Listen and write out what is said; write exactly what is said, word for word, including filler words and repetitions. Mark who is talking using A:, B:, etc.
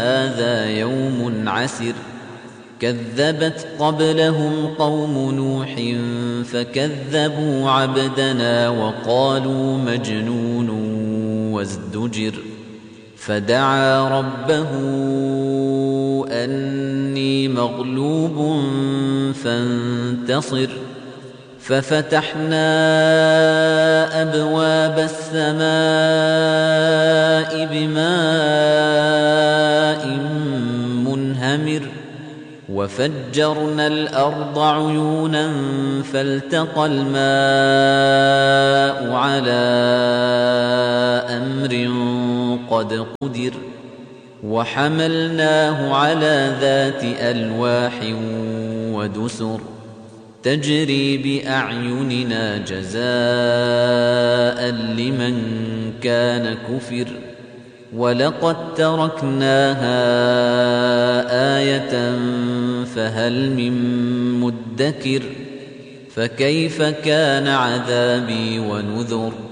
A: هذا يوم عسر كذبت قبلهم قوم نوح فكذبوا عبدنا وقالوا مجنون وازدجر فدعا ربه أني مغلوب فانتصر ففتحنا أبواب السماء بماء منهمر وفجرنا الأرض عيونا فالتقى الماء على أمر قد قدر وحملناه على ذات ألواح ودسر تجري بأعيننا جزاء لمن كان كفر ولقد تركناها آية فهل من مدكر فكيف كان عذابي ونذر